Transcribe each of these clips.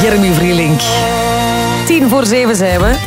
Jeremy Vrielink. 6:10 zijn we.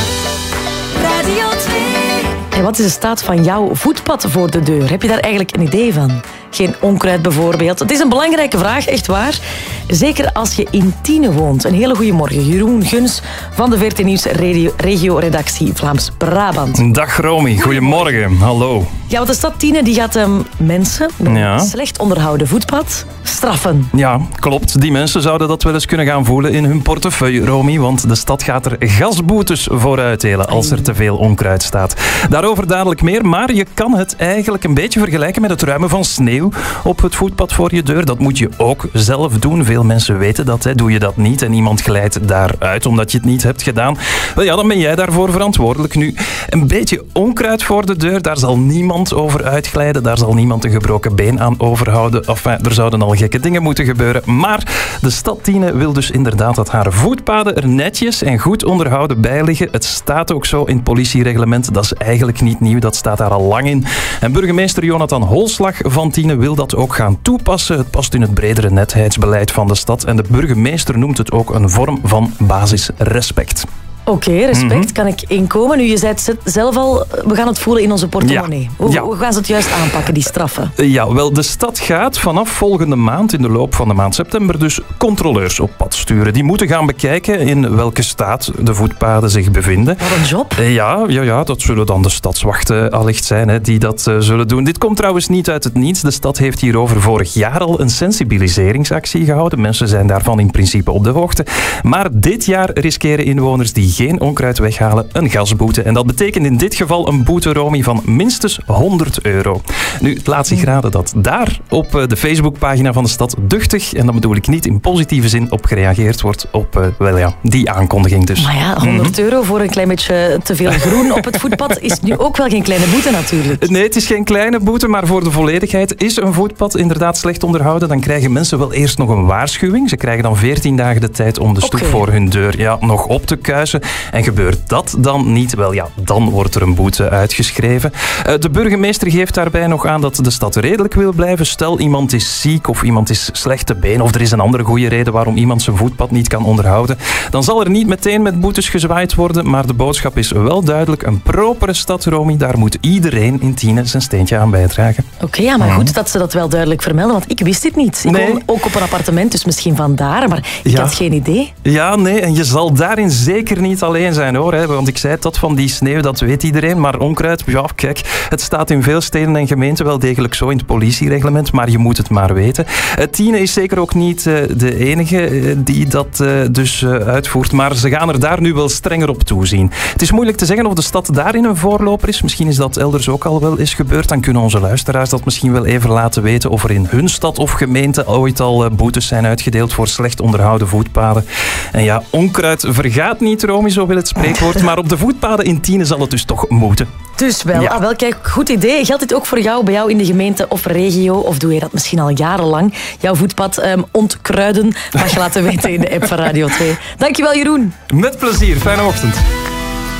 Radio 2. En wat is de staat van jouw voetpad voor de deur? Heb je daar eigenlijk een idee van? Geen onkruid bijvoorbeeld. Het is een belangrijke vraag, echt waar. Zeker als je in Tiene woont. Een hele goede morgen. Jeroen Guns van de VRT Nieuws regio-redactie Vlaams-Brabant. Dag Romy, goedemorgen. Hallo. Ja, want de stad Tiene die gaat mensen met een slecht onderhouden voetpad straffen. Ja, klopt. Die mensen zouden dat wel eens kunnen gaan voelen in hun portefeuille, Romy. Want de stad gaat er gasboetes voor uitdelen als er te veel onkruid staat. Daarover dadelijk meer, maar je kan het eigenlijk een beetje vergelijken met het ruimen van sneeuw op het voetpad voor je deur. Dat moet je ook zelf doen. Veel mensen weten dat. Doe je dat niet en iemand glijdt daaruit omdat je het niet hebt gedaan, wel ja, dan ben jij daarvoor verantwoordelijk. Nu, een beetje onkruid voor de deur, daar zal niemand over uitglijden. Daar zal niemand een gebroken been aan overhouden. Enfin, er zouden al gekke dingen moeten gebeuren. Maar de stad Tiene wil dus inderdaad dat haar voetpaden er netjes en goed onderhouden bij liggen. Het staat ook zo in het politiereglement. Dat is eigenlijk niet nieuw. Dat staat daar al lang in. En burgemeester Jonathan Holslag van Tiene wil dat ook gaan toepassen. Het past in het bredere netheidsbeleid van de stad. En de burgemeester noemt het ook een vorm van basisrespect. Oké, respect kan ik inkomen. Nu, je zei het zelf al, we gaan het voelen in onze portemonnee. Hoe gaan ze het juist aanpakken, die straffen? Ja, wel, de stad gaat vanaf volgende maand, in de loop van de maand september, dus controleurs op pad sturen. Die moeten gaan bekijken in welke staat de voetpaden zich bevinden. Wat een job. Ja, dat zullen dan de stadswachten allicht zijn die dat zullen doen. Dit komt trouwens niet uit het niets. De stad heeft hierover vorig jaar al een sensibiliseringsactie gehouden. Mensen zijn daarvan in principe op de hoogte. Maar dit jaar riskeren inwoners die geen onkruid weghalen een gasboete. En dat betekent in dit geval een boete, Romy, van minstens €100. Nu, het laat zich raden dat daar op de Facebookpagina van de stad duchtig, en dat bedoel ik niet in positieve zin, op gereageerd wordt op die aankondiging dus. Maar ja, €100 voor een klein beetje te veel groen op het voetpad is nu ook wel geen kleine boete natuurlijk. Nee, het is geen kleine boete, maar voor de volledigheid is een voetpad inderdaad slecht onderhouden. Dan krijgen mensen wel eerst nog een waarschuwing. Ze krijgen dan 14 dagen de tijd om de stoep voor hun deur nog op te kuisen. En gebeurt dat dan niet, wel ja, dan wordt er een boete uitgeschreven. De burgemeester geeft daarbij nog aan dat de stad redelijk wil blijven. Stel, iemand is ziek of iemand is slecht te been of er is een andere goede reden waarom iemand zijn voetpad niet kan onderhouden. Dan zal er niet meteen met boetes gezwaaid worden, maar de boodschap is wel duidelijk. Een propere stad, Romy, daar moet iedereen in Tiene zijn steentje aan bijdragen. Oké, ja, maar goed dat ze dat wel duidelijk vermelden, want ik wist dit niet. Ik woon ook op een appartement, dus misschien vandaar, maar ik had geen idee. Ja, nee, en je zal daarin zeker niet alleen zijn hoor, want ik zei dat van die sneeuw, dat weet iedereen, maar onkruid, ja kijk, het staat in veel steden en gemeenten wel degelijk zo in het politiereglement, maar je moet het maar weten. Tiene is zeker ook niet de enige die dat dus uitvoert, maar ze gaan er daar nu wel strenger op toezien. Het is moeilijk te zeggen of de stad daarin een voorloper is, misschien is dat elders ook al wel eens gebeurd, dan kunnen onze luisteraars dat misschien wel even laten weten of er in hun stad of gemeente ooit al boetes zijn uitgedeeld voor slecht onderhouden voetpaden. En ja, onkruid vergaat niet, Romy, zo wil het spreekwoord, maar op de voetpaden in Tiene zal het dus toch moeten. Dus wel, wel kijk, goed idee. Geldt dit ook voor jou, bij jou in de gemeente of regio? Of doe je dat misschien al jarenlang? Jouw voetpad ontkruiden? Mag je laten weten in de app van Radio 2. Dankjewel, Jeroen. Met plezier, fijne ochtend.